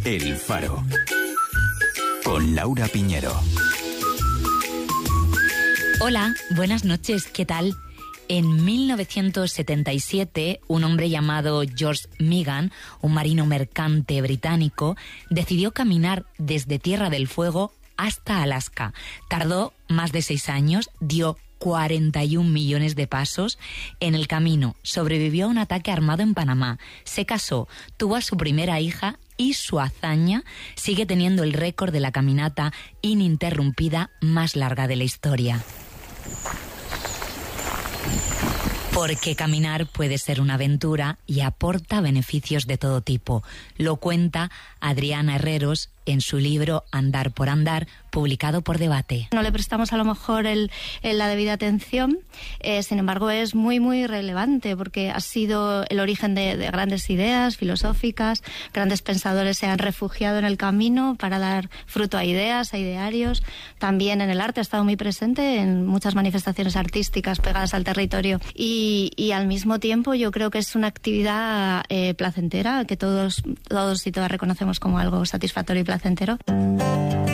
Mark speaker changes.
Speaker 1: El Faro, con Laura Piñero.
Speaker 2: Hola, buenas noches, ¿qué tal? En 1977, un hombre llamado George Meegan, un marino mercante británico, decidió caminar desde Tierra del Fuego hasta Alaska. Tardó más de 6 años, dio 41 millones de pasos. En el camino sobrevivió a un ataque armado en Panamá, se casó, tuvo a su primera hija y su hazaña sigue teniendo el récord de la caminata ininterrumpida más larga de la historia. Porque caminar puede ser una aventura y aporta beneficios de todo tipo. Lo cuenta Adriana Herreros en su libro Andar por Andar, publicado por Debate.
Speaker 3: No le prestamos a lo mejor la debida atención, sin embargo es muy muy relevante porque ha sido el origen de grandes ideas filosóficas, grandes pensadores se han refugiado en el camino para dar fruto a ideas, a idearios. También en el arte ha estado muy presente en muchas manifestaciones artísticas pegadas al territorio y al mismo tiempo yo creo que es una actividad placentera que todos y todas reconocemos como algo satisfactorio y placentero.